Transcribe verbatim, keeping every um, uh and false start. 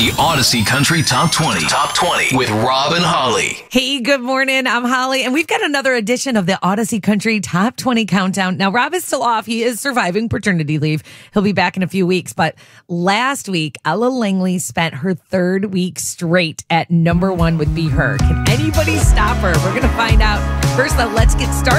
The Odyssey Country Top twenty. Top twenty with Rob and Holly. Hey, good morning. I'm Holly, and we've got another edition of the Odyssey Country Top twenty Countdown. Now, Rob is still off. He is surviving paternity leave. He'll be back in a few weeks. But last week, Ella Langley spent her third week straight at number one with Be Her. Can anybody stop her? We're going to find out. First, though, let's get started.